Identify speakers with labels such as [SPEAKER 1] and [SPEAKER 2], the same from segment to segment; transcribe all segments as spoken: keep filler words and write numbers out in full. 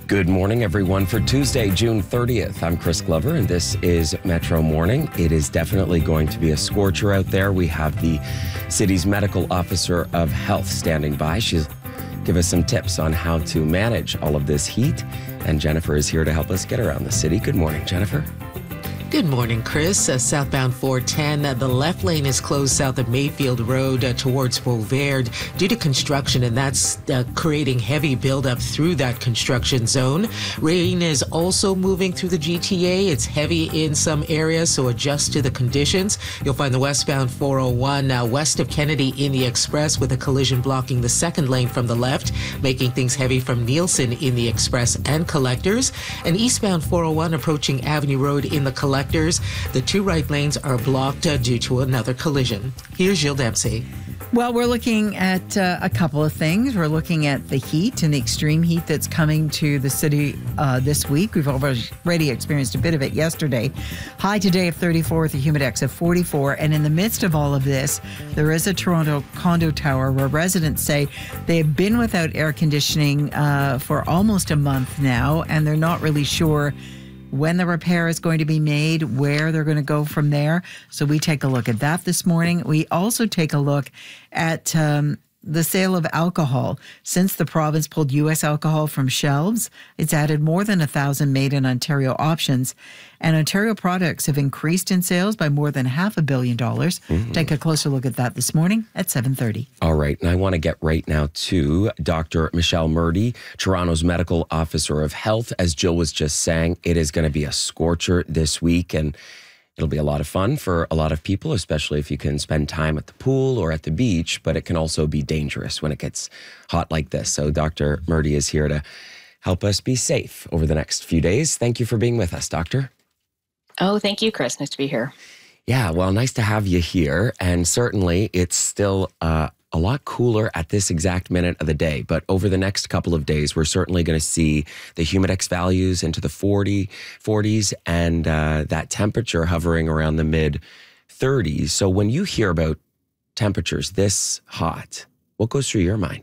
[SPEAKER 1] Good morning, everyone, for Tuesday, June thirtieth. I'm Chris Glover, and this is Metro Morning. It is definitely going to be a scorcher out there. We have the city's medical officer of health standing by. She'll give us some tips on how to manage all of this heat. And Jennifer is here to help us get around the city. Good morning, Jennifer.
[SPEAKER 2] Good morning, Chris. Uh, southbound four ten, uh, the left lane is closed south of Mayfield Road uh, towards Beauvert due to construction, and that's uh, creating heavy buildup through that construction zone. Rain is also moving through the G T A. It's heavy in some areas, so adjust to the conditions. You'll find the westbound four oh one uh, west of Kennedy in the Express with a collision blocking the second lane from the left, making things heavy from Nielsen in the Express and Collectors. And eastbound four oh one approaching Avenue Road in the Collectors. The two right lanes are blocked uh, due to another collision. Here's Jill Dempsey.
[SPEAKER 3] Well, we're looking at uh, a couple of things. We're looking at the heat and the extreme heat that's coming to the city uh, this week. We've already experienced a bit of it yesterday. High today of thirty-four with a humidex of forty-four. And in the midst of all of this, there is a Toronto condo tower where residents say they have been without air conditioning uh, for almost a month now, and they're not really sure when the repair is going to be made, where they're going to go from there. So we take a look at that this morning. We also take a look at um, the sale of alcohol. Since the province pulled U S alcohol from shelves, it's added more than a thousand made in Ontario options. And Ontario products have increased in sales by more than half a billion dollars. Mm-hmm. Take a closer look at that this morning at seven thirty.
[SPEAKER 1] All right. And I want to get right now to Doctor Michelle Murdy, Toronto's medical officer of health. As Jill was just saying, it is going to be a scorcher this week, and it'll be a lot of fun for a lot of people, especially if you can spend time at the pool or at the beach, but it can also be dangerous when it gets hot like this. So Doctor Murdy is here to help us be safe over the next few days. Thank you for being with us, Doctor.
[SPEAKER 4] Oh, thank you, Chris. Nice to be here.
[SPEAKER 1] Yeah, well, nice to have you here. And certainly it's still uh, a lot cooler at this exact minute of the day. But over the next couple of days, we're certainly going to see the humidex values into the forty, forties and uh, that temperature hovering around the mid thirties. So when you hear about temperatures this hot, what goes through your mind?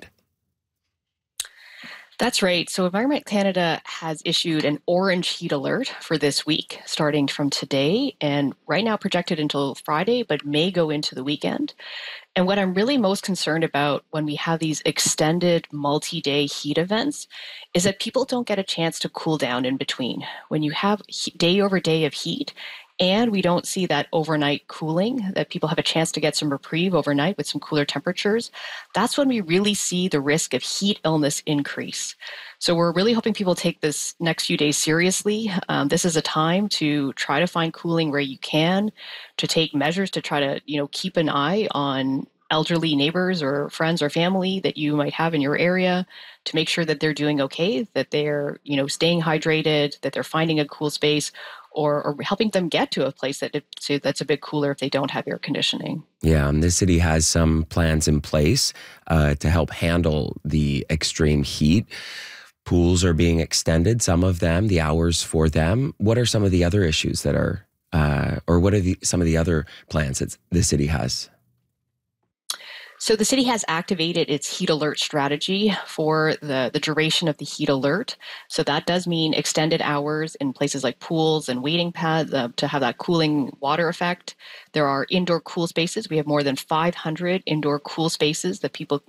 [SPEAKER 4] That's right. So Environment Canada has issued an orange heat alert for this week, starting from today and right now projected until Friday, but may go into the weekend. And what I'm really most concerned about when we have these extended multi-day heat events is that people don't get a chance to cool down in between. When you have day over day of heat, and we don't see that overnight cooling, that people have a chance to get some reprieve overnight with some cooler temperatures, that's when we really see the risk of heat illness increase. So we're really hoping people take this next few days seriously. Um, this is a time to try to find cooling where you can, to take measures to try to, you know, keep an eye on elderly neighbors or friends or family that you might have in your area, to make sure that they're doing okay, that they're, you know, staying hydrated, that they're finding a cool space, or, or helping them get to a place that it, so that's a bit cooler if they don't have air conditioning.
[SPEAKER 1] Yeah, and the city has some plans in place uh, to help handle the extreme heat. Pools are being extended, some of them, the hours for them. What are some of the other issues that are, uh, or what are the, some of the other plans that the city has?
[SPEAKER 4] So the city has activated its heat alert strategy for the, the duration of the heat alert. So that does mean extended hours in places like pools and waiting pads uh, to have that cooling water effect. There are indoor cool spaces. We have more than five hundred indoor cool spaces that people